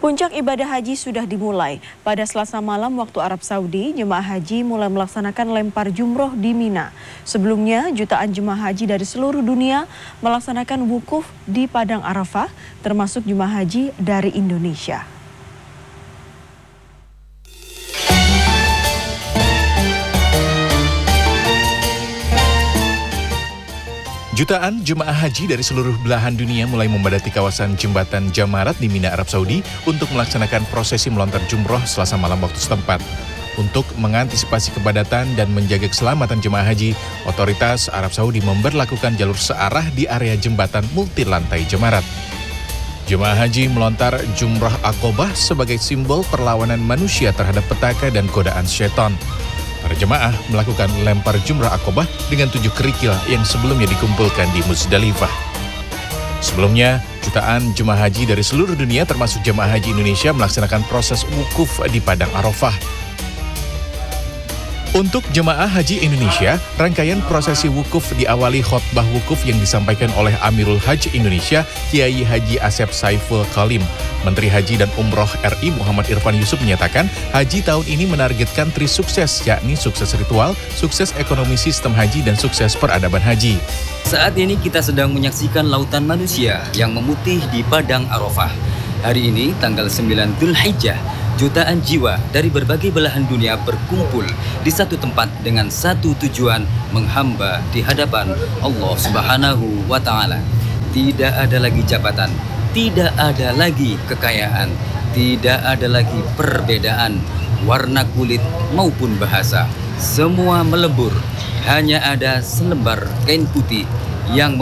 Puncak ibadah haji sudah dimulai. Pada Selasa malam waktu Arab Saudi, jemaah haji mulai melaksanakan lempar jumroh di Mina. Sebelumnya, jutaan jemaah haji dari seluruh dunia melaksanakan wukuf di Padang Arafah, termasuk jemaah haji dari Indonesia. Jutaan jemaah haji dari seluruh belahan dunia mulai memadati kawasan Jembatan Jamarat di Mina, Arab Saudi untuk melaksanakan prosesi melontar jumroh Selasa malam waktu setempat. Untuk mengantisipasi kepadatan dan menjaga keselamatan jemaah haji, otoritas Arab Saudi memberlakukan jalur searah di area jembatan multilantai Jamarat. Jemaah haji melontar jumroh Aqobah sebagai simbol perlawanan manusia terhadap petaka dan godaan syaitan. Para jemaah melakukan lempar jumrah Aqobah dengan 7 kerikil yang sebelumnya dikumpulkan di Muzdalifah. Sebelumnya, jutaan jemaah haji dari seluruh dunia termasuk jemaah haji Indonesia melaksanakan proses wukuf di Padang Arafah. Untuk jemaah haji Indonesia, rangkaian prosesi wukuf diawali khotbah wukuf yang disampaikan oleh Amirul Hajj Indonesia, Kiai Haji Asep Saiful Kalim. Menteri Haji dan Umroh RI Muhammad Irfan Yusuf menyatakan haji tahun ini menargetkan 3 sukses, yakni sukses ritual, sukses ekonomi sistem haji, dan sukses peradaban haji. Saat ini kita sedang menyaksikan lautan manusia yang memutih di Padang Arafah. Hari ini tanggal 9 Dzulhijjah, jutaan jiwa dari berbagai belahan dunia berkumpul di satu tempat dengan satu tujuan, menghamba di hadapan Allah Subhanahu wa Ta'ala. Tidak ada lagi jabatan, tidak ada lagi kekayaan, tidak ada lagi perbedaan warna kulit maupun bahasa. Semua melebur, hanya ada selembar kain putih yang